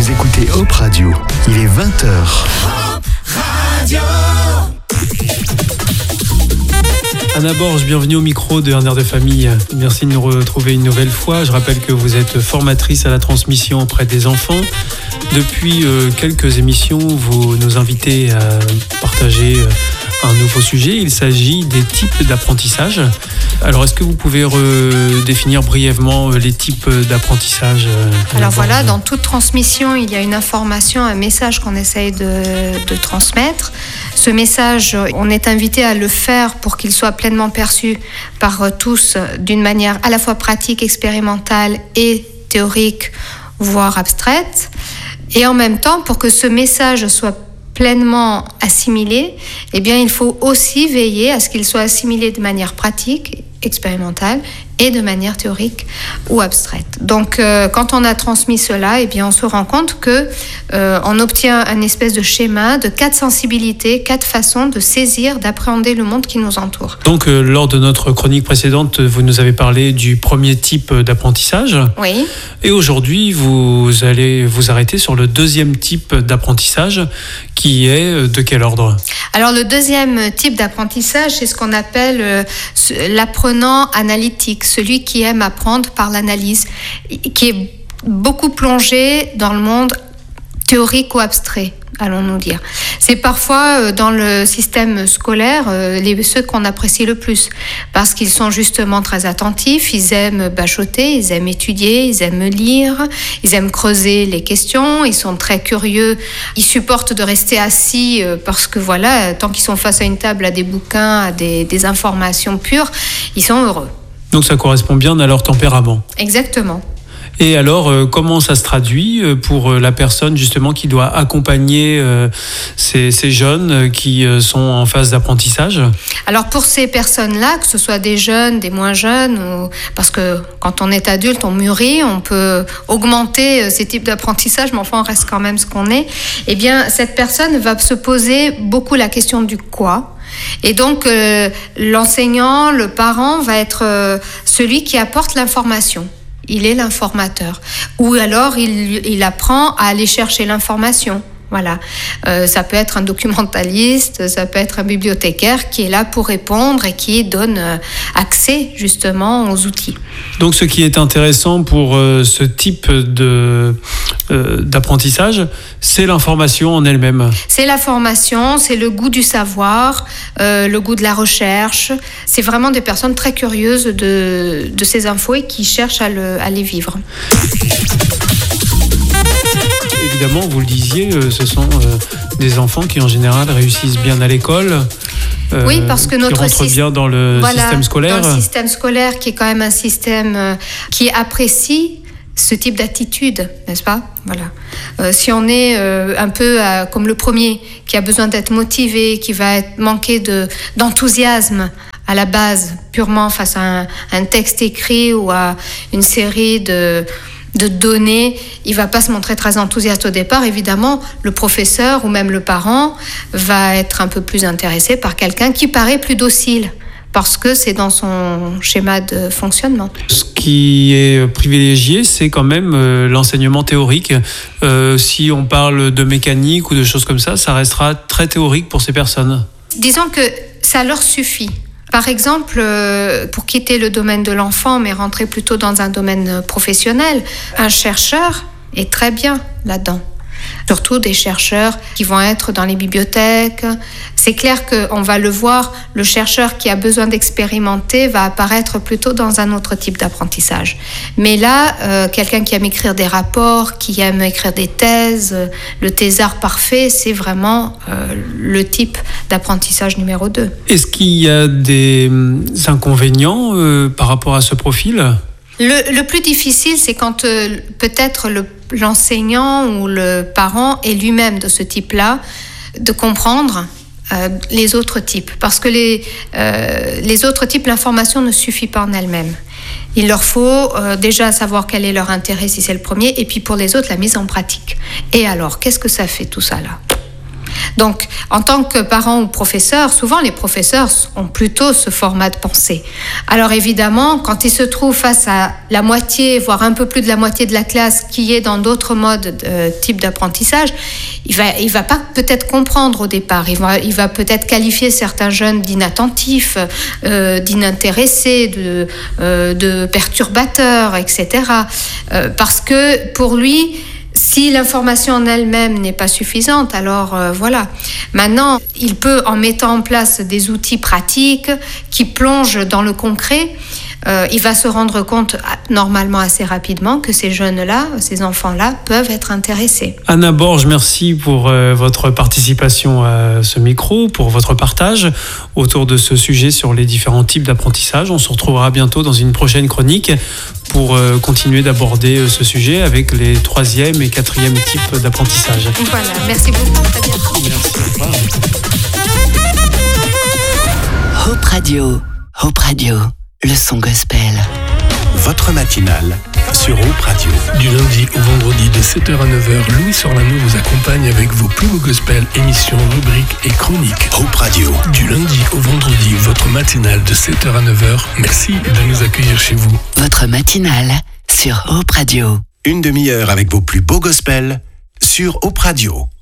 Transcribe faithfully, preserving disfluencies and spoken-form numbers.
Vous écoutez Hop Radio, il est vingt heures. Hop Radio. Anna Borge, bienvenue au micro de Un air de famille. Merci de nous retrouver une nouvelle fois. Je rappelle que vous êtes formatrice à la transmission auprès des enfants. Depuis euh, quelques émissions, vous nous invitez à partager euh, un nouveau sujet. Il s'agit des types d'apprentissage. Alors, est-ce que vous pouvez redéfinir brièvement les types d'apprentissage? euh, Alors voilà, dans toute transmission, il y a une information, un message qu'on essaye de, de transmettre. Ce message, on est invité à le faire pour qu'il soit pleinement perçu par tous d'une manière à la fois pratique, expérimentale et théorique, voire abstraite. Et en même temps, pour que ce message soit pleinement assimilé, eh bien, il faut aussi veiller à ce qu'il soit assimilé de manière pratique, expérimentale et de manière théorique ou abstraite. Donc, euh, quand on a transmis cela, eh bien, on se rend compte que euh, on obtient un espèce de schéma de quatre sensibilités, quatre façons de saisir, d'appréhender le monde qui nous entoure. Donc, euh, lors de notre chronique précédente, vous nous avez parlé du premier type d'apprentissage. Oui. Et aujourd'hui, vous allez vous arrêter sur le deuxième type d'apprentissage, qui est de quel ordre ? Alors, le deuxième type d'apprentissage, c'est ce qu'on appelle euh, l'apprenant analytique, celui qui aime apprendre par l'analyse, qui est beaucoup plongé dans le monde théorique ou abstrait, allons-nous dire. C'est parfois dans le système scolaire les, ceux qu'on apprécie le plus, parce qu'ils sont justement très attentifs, ils aiment bachoter, ils aiment étudier, ils aiment lire, ils aiment creuser les questions, ils sont très curieux, ils supportent de rester assis parce que voilà, tant qu'ils sont face à une table, à des bouquins, à des, des informations pures, ils sont heureux. Donc ça correspond bien à leur tempérament. Exactement. Et alors, euh, comment ça se traduit pour la personne justement qui doit accompagner euh, ces, ces jeunes qui euh, sont en phase d'apprentissage ? Alors pour ces personnes-là, que ce soit des jeunes, des moins jeunes, ou... parce que quand on est adulte, on mûrit, on peut augmenter ces types d'apprentissage, mais enfin on reste quand même ce qu'on est. Eh bien, cette personne va se poser beaucoup la question du quoi. Et donc, euh, l'enseignant, le parent va être euh, celui qui apporte l'information. Il est l'informateur. Ou alors, il, il apprend à aller chercher l'information. Voilà. Euh, ça peut être un documentaliste, ça peut être un bibliothécaire qui est là pour répondre et qui donne euh, accès justement aux outils. Donc ce qui est intéressant pour euh, ce type de, euh, d'apprentissage, c'est l'information en elle-même. C'est la formation, c'est le goût du savoir, euh, le goût de la recherche. C'est vraiment des personnes très curieuses de, de ces infos et qui cherchent à, le, à les vivre. Évidemment, vous le disiez, ce sont euh, des enfants qui en général réussissent bien à l'école. Euh, oui, parce que notre qui rentrent bien dans le voilà, système scolaire. Dans le système scolaire, qui est quand même un système euh, qui apprécie ce type d'attitude, n'est-ce pas ? Voilà. Euh, si on est euh, un peu euh, comme le premier, qui a besoin d'être motivé, qui va être manqué de d'enthousiasme à la base, purement face à un, un texte écrit ou à une série de de données, il va pas se montrer très enthousiaste au départ. Évidemment, le professeur ou même le parent va être un peu plus intéressé par quelqu'un qui paraît plus docile, parce que c'est dans son schéma de fonctionnement. Ce qui est privilégié, c'est quand même euh, l'enseignement théorique. Euh, si on parle de mécanique ou de choses comme ça, ça restera très théorique pour ces personnes. Disons que ça leur suffit. Par exemple, pour quitter le domaine de l'enfant, mais rentrer plutôt dans un domaine professionnel, un chercheur est très bien là-dedans. Surtout des chercheurs qui vont être dans les bibliothèques. C'est clair qu'on va le voir, le chercheur qui a besoin d'expérimenter va apparaître plutôt dans un autre type d'apprentissage. Mais là, euh, quelqu'un qui aime écrire des rapports, qui aime écrire des thèses, euh, le thésard parfait, c'est vraiment euh, le type d'apprentissage numéro deux. Est-ce qu'il y a des inconvénients euh, par rapport à ce profil ? Le, le plus difficile, c'est quand euh, peut-être le, l'enseignant ou le parent est lui-même de ce type-là, de comprendre euh, les autres types. Parce que les, euh, les autres types, l'information ne suffit pas en elle-même. Il leur faut euh, déjà savoir quel est leur intérêt si c'est le premier, et puis pour les autres, la mise en pratique. Et alors, qu'est-ce que ça fait tout ça là ? Donc, en tant que parent ou professeur, souvent les professeurs ont plutôt ce format de pensée. Alors évidemment, quand ils se trouvent face à la moitié, voire un peu plus de la moitié de la classe qui est dans d'autres modes, euh, type d'apprentissage, il va, il va pas peut-être comprendre au départ. Il va, il va peut-être qualifier certains jeunes d'inattentifs, euh, d'inintéressés, de, euh, de perturbateurs, et cetera. Euh, parce que pour lui, si l'information en elle-même n'est pas suffisante, alors euh, voilà. Maintenant, il peut, en mettant en place des outils pratiques qui plongent dans le concret, euh, il va se rendre compte normalement assez rapidement que ces jeunes-là, ces enfants-là, peuvent être intéressés. Anna Borges, merci pour euh, votre participation à ce micro, pour votre partage autour de ce sujet sur les différents types d'apprentissage. On se retrouvera bientôt dans une prochaine chronique pour euh, continuer d'aborder euh, ce sujet avec les troisième et quatrième types d'apprentissage. Voilà, merci beaucoup. Très bientôt. Merci. Hope Radio. Hope Radio. Le son gospel. Votre matinale sur Hope Radio. Du lundi au vendredi de sept heures à neuf heures, Louis Sorlano vous accompagne avec vos plus beaux gospels, émissions, rubriques et chroniques. Hope Radio. Du lundi au vendredi, votre matinale de sept heures à neuf heures. Merci de nous accueillir chez vous. Votre matinale sur Hope Radio. Une demi-heure avec vos plus beaux gospels sur Hope Radio.